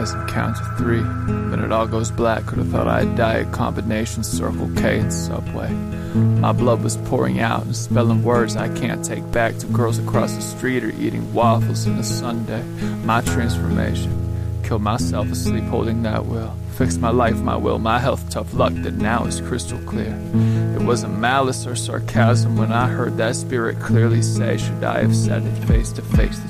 eyes and count to 3. Then it all goes black. Could've thought I'd die at combination Circle K and Subway. My blood was pouring out and spelling words I can't take back to girls across the street or eating waffles in a sundae. My transformation. Killed myself asleep holding that will. Fixed my life, my will, my health, tough luck that now is crystal clear. It wasn't malice or sarcasm when I heard that spirit clearly say, should I have said it face to face, that